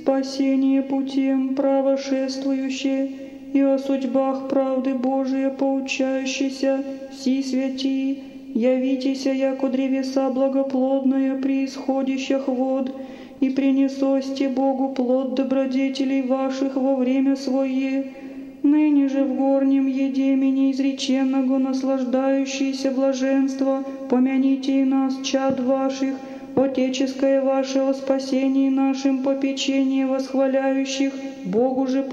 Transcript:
спасение путем правошествующее, и о судьбах правды Божия поучающийся, си святи, явитеся, яко древеса благоплодная при исходящих вод, и принесосте Богу плод добродетелей ваших во время свое. Ныне же в горнем едеме неизреченного наслаждающиеся блаженства, помяните и нас, чад ваших, отеческое ваше о спасении нашим попечение восхваляющих, Богу же